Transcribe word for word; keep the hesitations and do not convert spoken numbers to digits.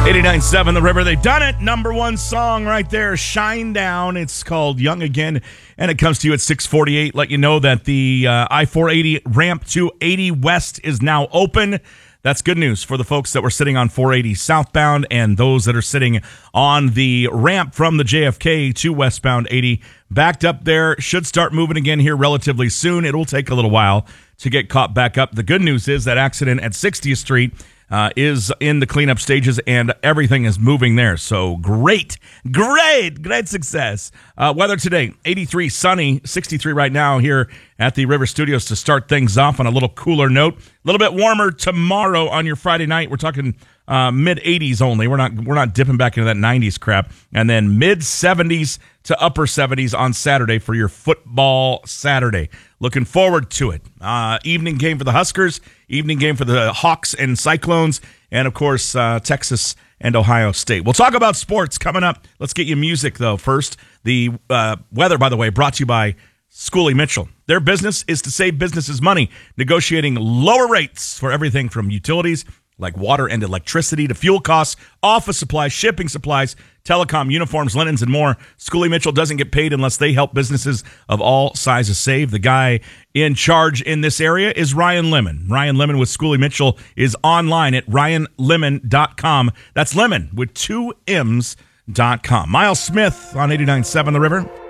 eighty-nine point seven The River. They've done it. Number one song right there, Shine Down. It's called Young Again, and it comes to you at six forty-eight. Let you know that the uh, I four eighty ramp to eighty West is now open. That's good news for the folks that were sitting on four eighty southbound and those that are sitting on the ramp from the J F K to westbound eighty. Backed up there, should start moving again here relatively soon. It will take a little while to get caught back up. The good news is that accident at sixtieth Street Uh, is in the cleanup stages, and everything is moving there. So great, great, great success. Uh, weather today, eighty-three, sunny, sixty-three right now here at the River Studios to start things off on a little cooler note. A little bit warmer tomorrow on your Friday night. We're talking uh, mid eighties only. We're not we're not dipping back into that nineties crap. And then mid seventies to upper seventies on Saturday for your football Saturday. Looking forward to it. Uh, evening game for the Huskers, evening game for the Hawks and Cyclones, and, of course, uh, Texas and Ohio State. We'll talk about sports coming up. Let's get you music, though, first. The uh, weather, by the way, brought to you by Schooley Mitchell. Their business is to save businesses money, negotiating lower rates for everything from utilities like water and electricity to fuel costs, office supplies, shipping supplies, telecom, uniforms, linens, and more. Schooley Mitchell doesn't get paid unless they help businesses of all sizes save. The guy in charge in this area is Ryan Lemon. Ryan Lemon with Schooley Mitchell is online at ryan lemon dot com. That's Lemon with two M's dot com. Miles Smith on eighty-nine point seven The River.